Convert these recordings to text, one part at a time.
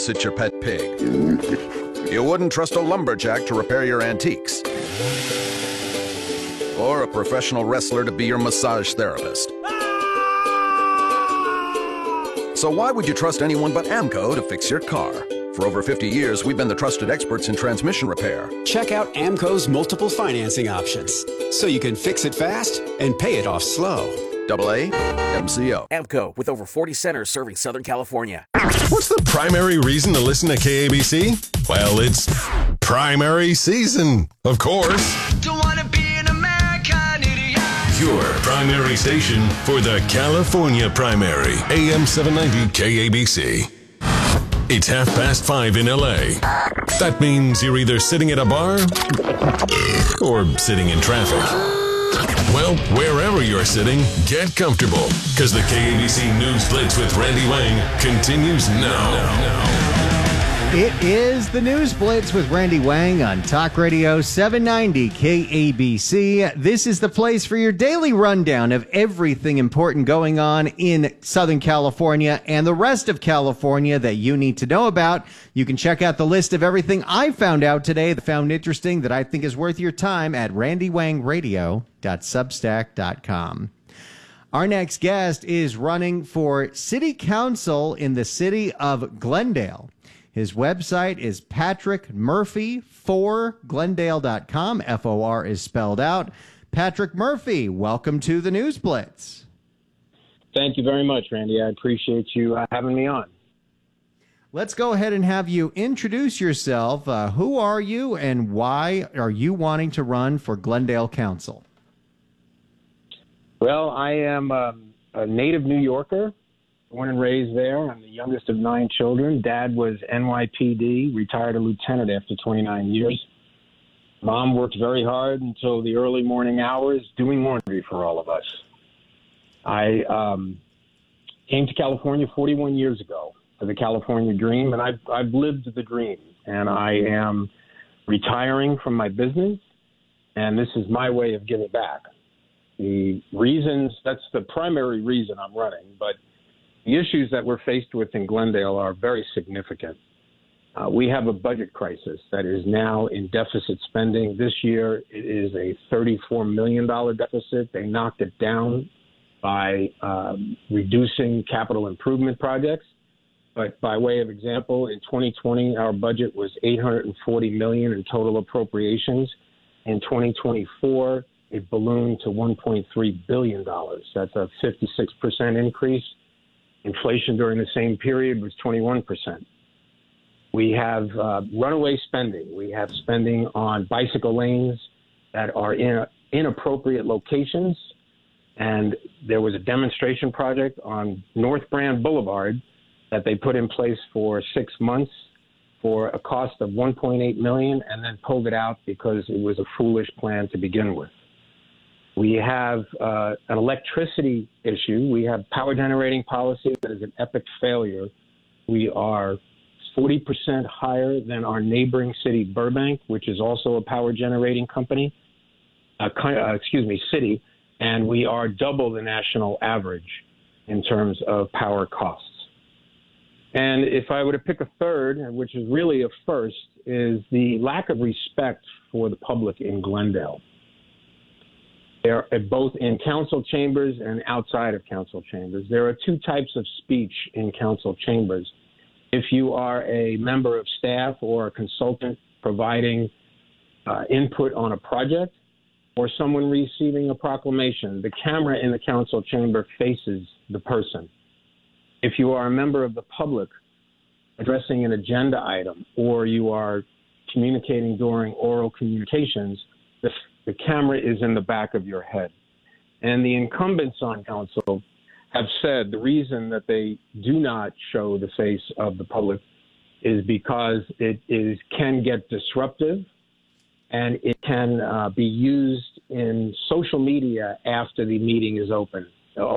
babysit your pet pig. You wouldn't trust a lumberjack to repair your antiques. Or a professional wrestler to be your massage therapist. So why would you trust anyone but AMCO to fix your car? For over 50 years, we've been the trusted experts in transmission repair. Check out AMCO's multiple financing options, so you can fix it fast and pay it off slow. AA MCO. AMCO, with over 40 centers serving Southern California. What's the primary reason to listen to KABC? Well, it's primary season, of course. Don't wanna be an American idiot. Your primary station for the California primary. AM 790 KABC. It's 5:30 in LA. That means you're either sitting at a bar or sitting in traffic. Well, wherever you're sitting, get comfortable, because the KABC News Blitz with Randy Wang continues now. It is the News Blitz with Randy Wang on Talk Radio 790 KABC. This is the place for your daily rundown of everything important going on in Southern California and the rest of California that you need to know about. You can check out the list of everything I found out today that I found interesting that I think is worth your time at randywangradio.substack.com. Our next guest is running for city council in the city of Glendale. His website is Patrick Murphy for Glendale.com. FOR is spelled out. Patrick Murphy, welcome to the News Blitz. Thank you very much, Randy. I appreciate you having me on. Let's go ahead and have you introduce yourself. Who are you and why are you wanting to run for Glendale Council? Well, I am a native New Yorker. Born and raised there. I'm the youngest of 9 children. Dad was NYPD, retired a lieutenant after 29 years. Mom worked very hard until the early morning hours doing laundry for all of us. I came to California 41 years ago for the California dream, and I've lived the dream. And I am retiring from my business, and this is my way of giving back. The reasons, that's the primary reason I'm running, but the issues that we're faced with in Glendale are very significant. We have a budget crisis that is now in deficit spending. This year, it is a $34 million deficit. They knocked it down by reducing capital improvement projects. But by way of example, in 2020, our budget was $840 million in total appropriations. In 2024, it ballooned to $1.3 billion. That's a 56% increase. Inflation during the same period was 21%. We have runaway spending. We have spending on bicycle lanes that are in inappropriate locations. And there was a demonstration project on North Brand Boulevard that they put in place for 6 months for a cost of $1.8 million and then pulled it out because it was a foolish plan to begin with. We have an electricity issue. We have power generating policy that is an epic failure. We are 40% higher than our neighboring city, Burbank, which is also a power generating city, and we are double the national average in terms of power costs. And if I were to pick a third, which is really a first, is the lack of respect for the public in Glendale. They're both in council chambers and outside of council chambers. There are 2 types of speech in council chambers. If you are a member of staff or a consultant providing input on a project or someone receiving a proclamation, the camera in the council chamber faces the person. If you are a member of the public addressing an agenda item or you are communicating during oral communications, the camera is in the back of your head. And the incumbents on council have said the reason that they do not show the face of the public is because it can get disruptive and it can be used in social media after the meeting is over.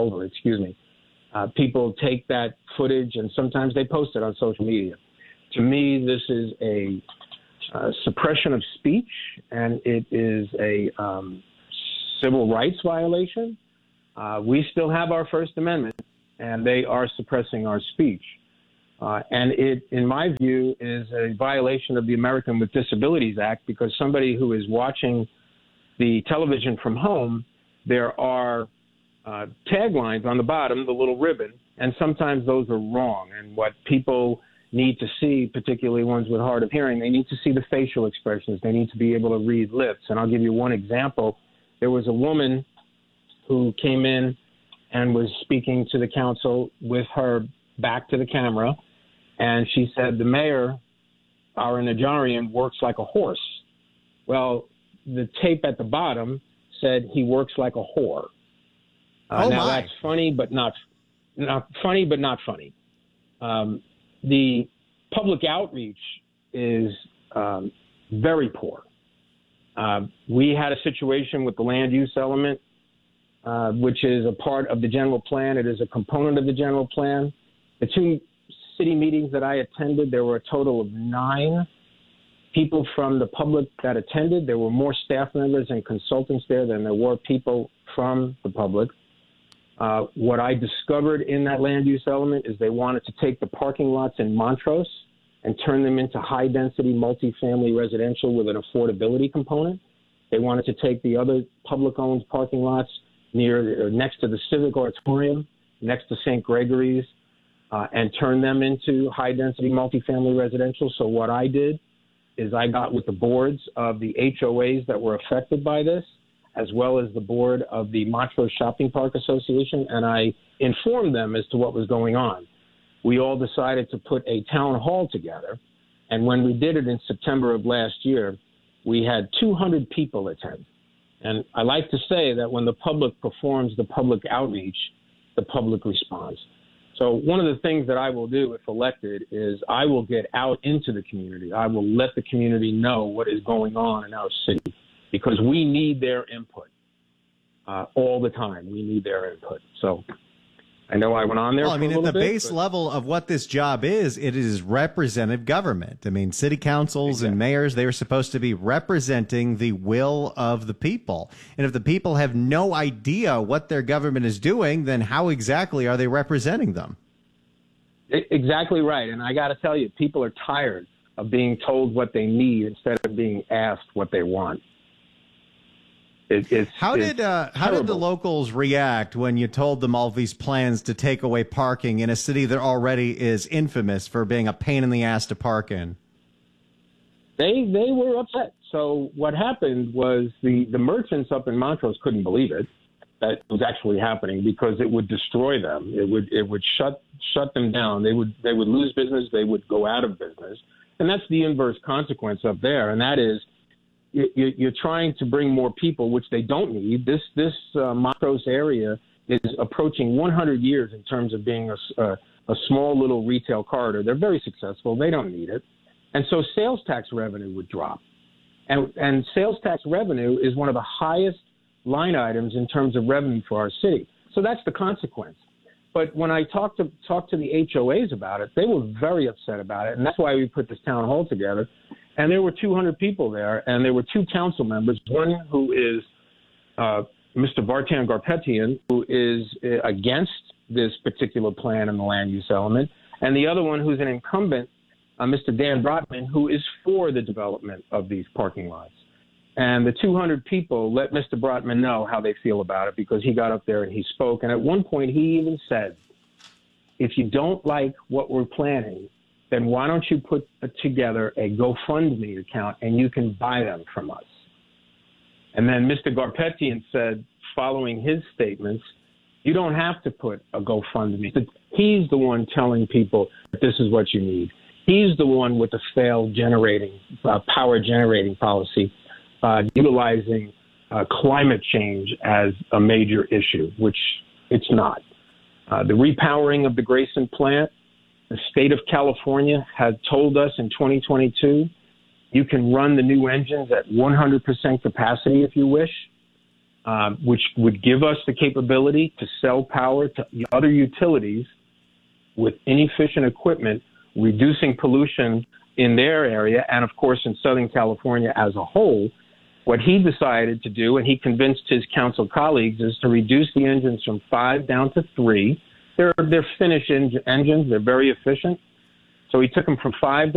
People take that footage and sometimes they post it on social media. To me, this is a suppression of speech, and it is a civil rights violation. We still have our First Amendment, and they are suppressing our speech. And it, in my view, is a violation of the American with Disabilities Act, because somebody who is watching the television from home, there are taglines on the bottom, the little ribbon, and sometimes those are wrong. And what people need to see, particularly ones with hard of hearing, they need to see the facial expressions. They need to be able to read lips. And I'll give you one example. There was a woman who came in and was speaking to the council with her back to the camera, and she said, the mayor, our Najarian, works like a horse. Well, the tape at the bottom said he works like a whore. Now that's funny, but not funny, but not funny. The public outreach is very poor. We had a situation with the land use element, which is a part of the general plan. It is a component of the general plan. The two city meetings that I attended, there were a total of 9 people from the public that attended. There were more staff members and consultants there than there were people from the public. What I discovered in that land use element is they wanted to take the parking lots in Montrose and turn them into high-density multifamily residential with an affordability component. They wanted to take the other public-owned parking lots next to the Civic Auditorium, next to St. Gregory's, and turn them into high-density multifamily residential. So what I did is I got with the boards of the HOAs that were affected by this, as well as the board of the Montrose Shopping Park Association, and I informed them as to what was going on. We all decided to put a town hall together, and when we did it in September of last year, we had 200 people attend. And I like to say that when the public performs the public outreach, the public responds. So one of the things that I will do if elected is I will get out into the community. I will let the community know what is going on in our city, because we need their input all the time. We need their input. So I know I went on there. Well, I mean, at the base level of what this job is, it is representative government. I mean, city councils and mayors, they are supposed to be representing the will of the people. And if the people have no idea what their government is doing, then how exactly are they representing them? Exactly right. And I got to tell you, people are tired of being told what they need instead of being asked what they want. How did the locals react when you told them all these plans to take away parking in a city that already is infamous for being a pain in the ass to park in? They were upset. So what happened was the merchants up in Montrose couldn't believe it, that it was actually happening, because it would destroy them. It would shut them down. They would lose business. They would go out of business, and that's the inverse consequence up there, and that is, you're trying to bring more people, which they don't need. This Montrose area is approaching 100 years in terms of being a small little retail corridor. They're very successful. They don't need it. And so sales tax revenue would drop. And sales tax revenue is one of the highest line items in terms of revenue for our city. So that's the consequence. But when I talked to the HOAs about it, they were very upset about it. And that's why we put this town hall together. And there were 200 people there, and there were 2 council members, one who is Mr. Vartan Garpetian, who is against this particular plan in the land use element, and the other one who's an incumbent, Mr. Dan Brotman, who is for the development of these parking lots. And the 200 people let Mr. Brotman know how they feel about it, because he got up there and he spoke. And at one point he even said, if you don't like what we're planning, then why don't you put together a GoFundMe account and you can buy them from us? And then Mr. Garpetian said, following his statements, you don't have to put a GoFundMe. He's the one telling people that this is what you need. He's the one with the failed power generating policy, utilizing climate change as a major issue, which it's not. The repowering of the Grayson plant, the state of California had told us in 2022, you can run the new engines at 100% capacity if you wish, which would give us the capability to sell power to other utilities with inefficient equipment, reducing pollution in their area and, of course, in Southern California as a whole. What he decided to do, and he convinced his council colleagues, is to reduce the engines from 5 down to 3. They're Finnish engines. They're very efficient. So he took him from 5